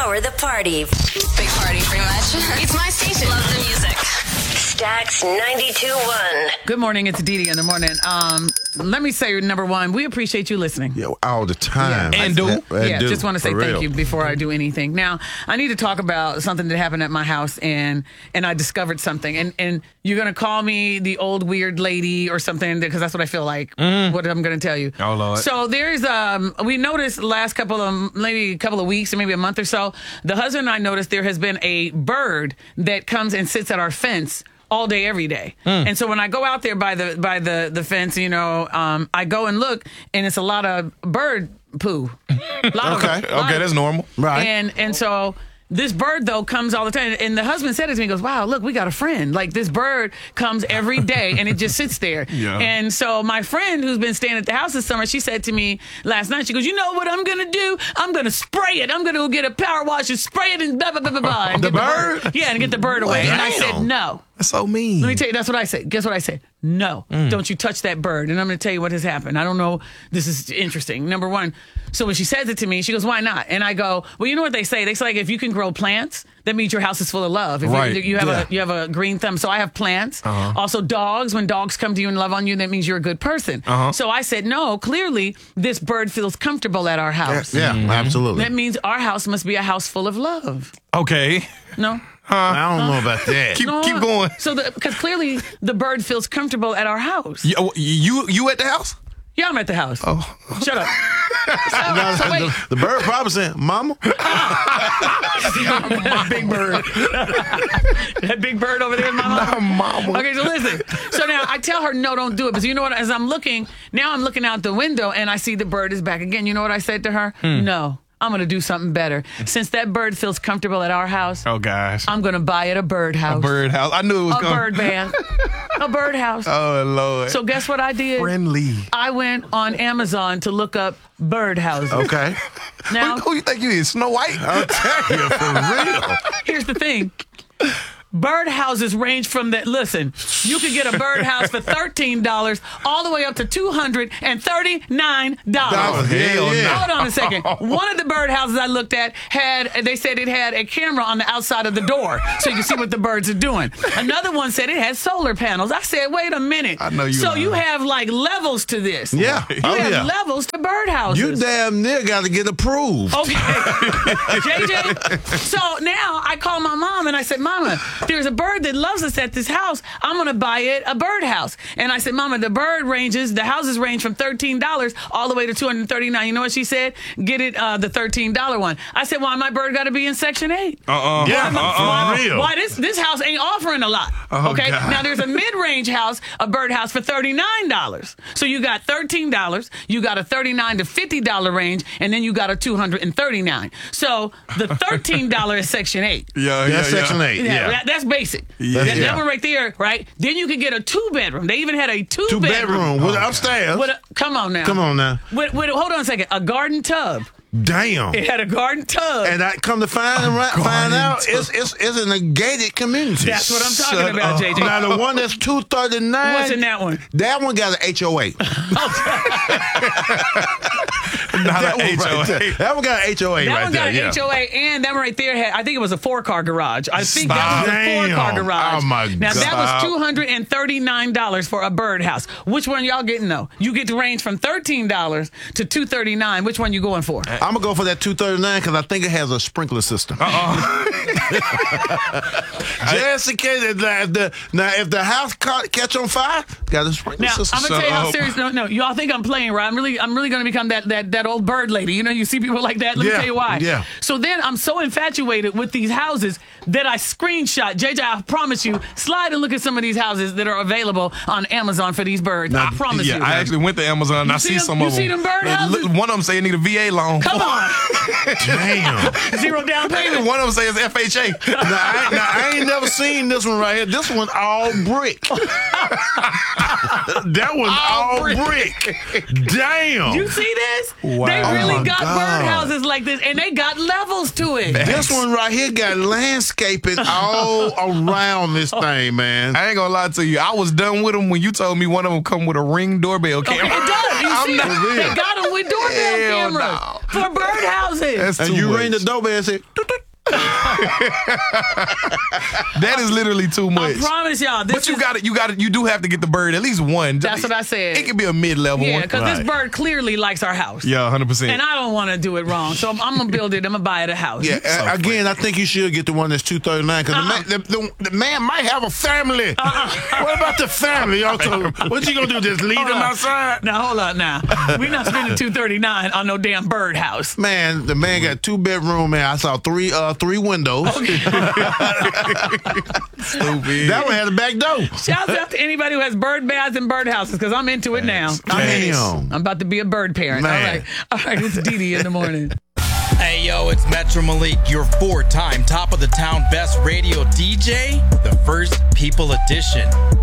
power the party. Big party, pretty much. It's my station. Love the music. Stax 92.1. Good morning. It's Dee Dee in the morning. Let me say, number one, we appreciate you listening. Yeah, all the time. Yeah. And do. Just want to say thank you before I do anything. Now, I need to talk about something that happened at my house, and I discovered something. And you're going to call me the old weird lady or something, because that's what I feel like, what I'm going to tell you. Oh, Lord. So there's, we noticed last couple of weeks, or maybe a month or so, the husband and I noticed there has been a bird that comes and sits at our fence all day, every day. And so when I go out there by the fence, I go and look, and it's a lot of bird poo. Okay, that's normal. Right. And so this bird, though, comes all the time. And the husband said it to me, he goes, wow, look, we got a friend. Like, this bird comes every day, and it just sits there. Yeah. And so my friend, who's been staying at the house this summer, she said to me last night, she goes, you know what I'm going to do? I'm going to spray it. I'm going to go get a power wash and spray it and blah, blah, blah, blah, blah. And The get bird? Yeah, and get the bird away. Damn. And I said, no. That's so mean. Let me tell you, that's what I said. Guess what I said? No, don't you touch that bird. And I'm going to tell you what has happened. I don't know. This is interesting. Number one, so when she says it to me, she goes, why not? And I go, well, you know what they say? They say, like, if you can grow plants, that means your house is full of love. If Right. you have a green thumb. So I have plants. Also dogs. When dogs come to you and love on you, that means you're a good person. So I said, no, clearly this bird feels comfortable at our house. Yeah, absolutely. That means our house must be a house full of love. Okay. No? I don't know about that. Keep going. So, because clearly the bird feels comfortable at our house. You at the house? Yeah, I'm at the house. Oh. Shut up. No, So wait. the bird probably saying, Mama. That big bird. That big bird over there is my mama. Okay, so listen. So now I tell her, no, don't do it. But you know what? As I'm looking out the window and I see the bird is back again. You know what I said to her? No. I'm going to do something better. Since that bird feels comfortable at our house, Oh, gosh. I'm going to buy it a birdhouse. A birdhouse. I knew it was A coming. bird band. A birdhouse. Oh, Lord. So guess what I did? friendly. I went on Amazon to look up birdhouses. Okay. Now, Who you think you is? Snow White? I'll tell you, for real. here's the thing. Birdhouses range from that. Listen, you could get a birdhouse for $13 all the way up to $239. Hell yeah. Hold on a second. One of the birdhouses I looked at they said it had a camera on the outside of the door so you can see what the birds are doing. Another one said it had solar panels. I said, wait a minute. I know you So lying. you have like levels to this. Yeah. You Oh, have yeah. levels to birdhouses. You damn near got to get approved. Okay. JJ. So now I call my mom and I said, Mama, there's a bird that loves us at this house. I'm going to buy it a birdhouse. And I said, Mama, the houses range from $13 all the way to $239. You know what she said? Get it the $13 one. I said, why my bird got to be in Section 8? Yeah, for real. Why this house ain't offering a lot? Okay. God. Now there's a mid-range house, a birdhouse for $39. So you got $13, you got a $39 to $50 range, and then you got a $239. So the $13 is Section 8. That's Section 8. Yeah. That's basic. Yeah. That one right there, right? Then you can get a 2-bedroom. They even had a 2-bedroom. Two-bedroom with upstairs. Come on now. Come on now. Hold on a second. A garden tub. Damn. It had a garden tub. And I come to find out it's in a gated community. That's what I'm talking about, JJ. Now the one that's 239. What's in that one? That one got an HOA. Not an Right HOA. there. That one got an HOA That right one there. got an Yeah. HOA, and that one right there had, I think it was a 4-car garage. I think Stop. that was a 4-car Damn. garage. Oh, my Now, that God. was $239 for a birdhouse. Which one y'all getting, though? You get to range from $13 to $239. Which one you going for? I'm going to go for that 239 because I think it has a sprinkler system. Just in case, if the house catch on fire, got a sprinkler Now, system. I'm going to tell you how serious. No, y'all think I'm playing, right? I'm really going to become that old bird lady. You know, you see people like that. Let me Yeah, tell you why. yeah. So then I'm so infatuated with these houses that I screenshot. JJ, I promise you, slide and look at some of these houses that are available on Amazon for these birds. I promise you. I actually went to Amazon and I see some you of them. see them birdhouses? One of them say it need a VA loan. Come on. Damn. Zero down payment. One of them say it's FHA. I ain't never seen this one right here. This one all brick. That one's all brick. Damn. You see this? Wow. They Oh really my got God. birdhouses like this, and they got levels to it. This one right here got landscaping all around this thing, man. I ain't gonna lie to you. I was done with them when you told me one of them come with a Ring doorbell Okay, camera. it does. You see not it? real. They got them with doorbell Hell cameras no. for birdhouses. That's And too you much. ring the doorbell and say, "Toot, toot." That is literally too much. I promise y'all. This But you do have to get the bird, at least one. That's what I said. It could be a mid-level Yeah, one. because this bird clearly likes our house. Yeah, 100%. And I don't want to do it wrong. So I'm going to build it. I'm going to buy it a house. Yeah, again, I think you should get the one that's 239 because the man might have a family. What about the family? Also, what you gonna do? Just leave them outside? Now hold on. Now we're not spending $239 on no damn bird house. Man, the man got 2-bedroom. Man, I saw three windows. Stupid. That one had a back door. Shouts out to anybody who has bird baths and bird houses because I'm into it now. Damn. I'm about to be a bird parent. Man. All right. It's Didi in the morning. Hey, yo, it's Metro Malik, your 4-time top of the town best radio DJ, the First People Edition.